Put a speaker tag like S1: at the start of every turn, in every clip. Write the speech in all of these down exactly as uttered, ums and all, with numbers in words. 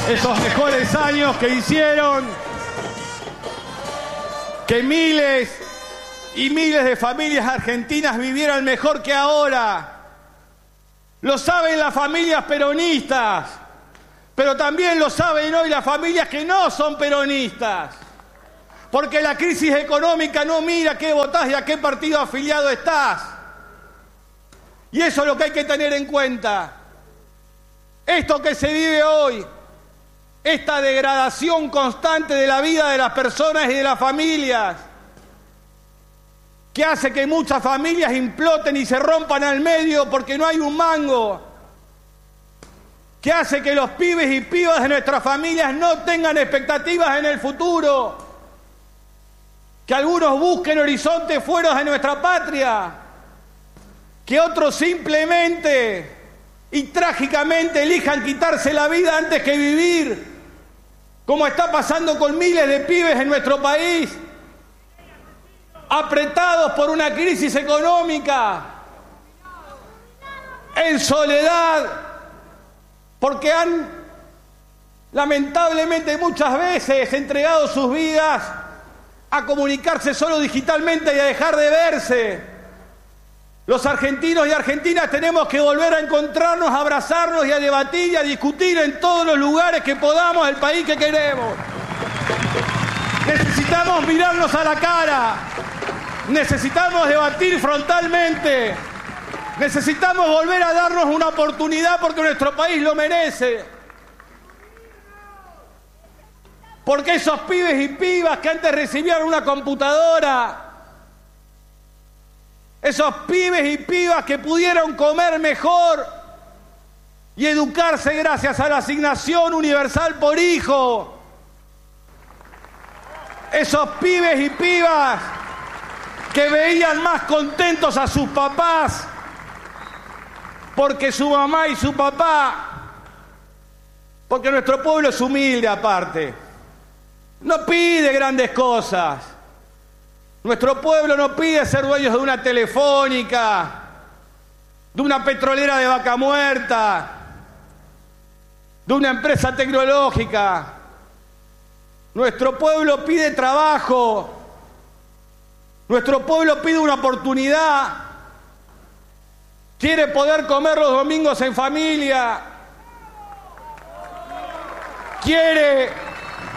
S1: Esos mejores años que hicieron que miles y miles de familias argentinas vivieran mejor que ahora. Lo saben las familias peronistas, pero también lo saben hoy las familias que no son peronistas. Porque la crisis económica no mira qué votás y a qué partido afiliado estás. Y eso es lo que hay que tener en cuenta. Esto que se vive hoy, esta degradación constante de la vida de las personas y de las familias, que hace que muchas familias imploten y se rompan al medio porque no hay un mango, que hace que los pibes y pibas de nuestras familias no tengan expectativas en el futuro, que algunos busquen horizontes fuera de nuestra patria, que otros simplemente y trágicamente elijan quitarse la vida antes que vivir, como está pasando con miles de pibes en nuestro país, apretados por una crisis económica, en soledad, porque han lamentablemente muchas veces entregado sus vidas a comunicarse solo digitalmente y a dejar de verse. Los argentinos y argentinas tenemos que volver a encontrarnos, a abrazarnos y a debatir y a discutir en todos los lugares que podamos el país que queremos. Necesitamos mirarnos a la cara, necesitamos debatir frontalmente, necesitamos volver a darnos una oportunidad porque nuestro país lo merece. Porque esos pibes y pibas que antes recibían una computadora, esos pibes y pibas que pudieron comer mejor y educarse gracias a la asignación universal por hijo, esos pibes y pibas que veían más contentos a sus papás porque su mamá y su papá, porque nuestro pueblo es humilde aparte, no pide grandes cosas. Nuestro pueblo no pide ser dueños de una telefónica, de una petrolera de Vaca Muerta, de una empresa tecnológica. Nuestro pueblo pide trabajo. Nuestro pueblo pide una oportunidad. Quiere poder comer los domingos en familia. Quiere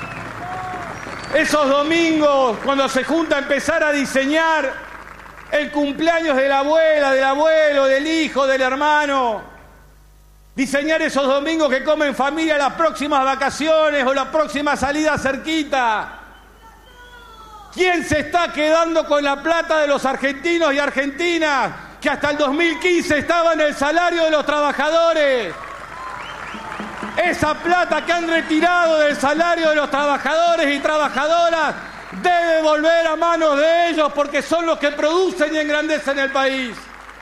S1: esos domingos, cuando se junta, a empezar a diseñar el cumpleaños de la abuela, del abuelo, del hijo, del hermano. Diseñar esos domingos que come en familia las próximas vacaciones o la próxima salida cerquita. ¿Quién se está quedando con la plata de los argentinos y argentinas que hasta el dos mil quince estaba en el salario de los trabajadores? Esa plata que han retirado del salario de los trabajadores y trabajadoras debe volver a manos de ellos porque son los que producen y engrandecen el país.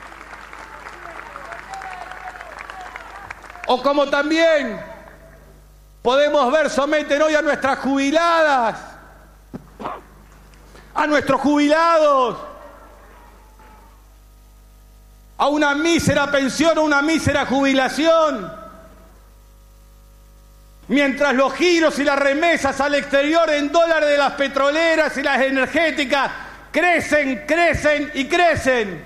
S1: O como también podemos ver, someten hoy a nuestras jubiladas, a nuestros jubilados, a una mísera pensión o una mísera jubilación. Mientras los giros y las remesas al exterior en dólares de las petroleras y las energéticas crecen, crecen y crecen.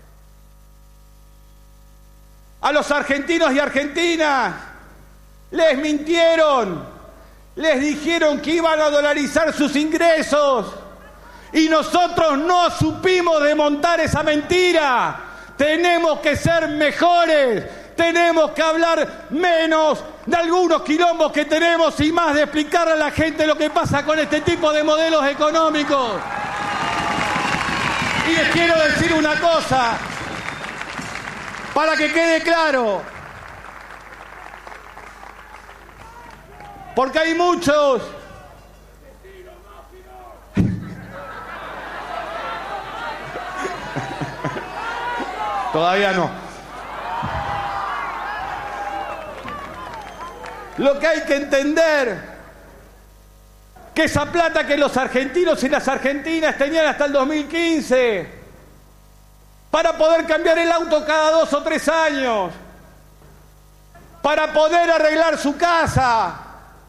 S1: A los argentinos y argentinas les mintieron, les dijeron que iban a dolarizar sus ingresos y nosotros no supimos desmontar esa mentira. Tenemos que ser mejores. Tenemos que hablar menos de algunos quilombos que tenemos y más de explicarle a la gente lo que pasa con este tipo de modelos económicos. Y les quiero decir una cosa, para que quede claro, porque hay muchos todavía no. Lo que hay que entender, que esa plata que los argentinos y las argentinas tenían hasta el dos mil quince para poder cambiar el auto cada dos o tres años, para poder arreglar su casa,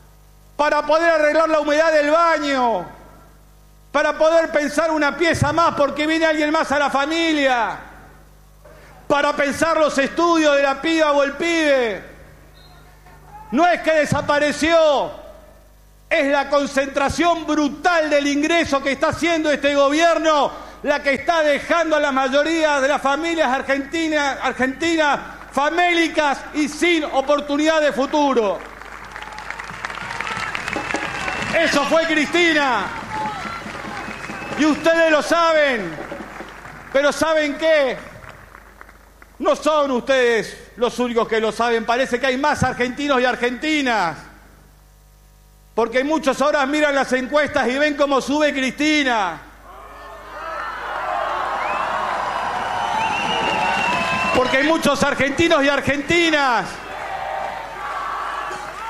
S1: para poder arreglar la humedad del baño, para poder pensar una pieza más porque viene alguien más a la familia, para pensar los estudios de la piba o el pibe. No es que desapareció, es la concentración brutal del ingreso que está haciendo este gobierno la que está dejando a la mayoría de las familias argentinas, argentinas famélicas y sin oportunidad de futuro. Eso fue Cristina. Y ustedes lo saben. Pero ¿saben qué? No son ustedes los únicos que lo saben. Parece que hay más argentinos y argentinas. Porque muchos ahora miran las encuestas y ven cómo sube Cristina. Porque hay muchos argentinos y argentinas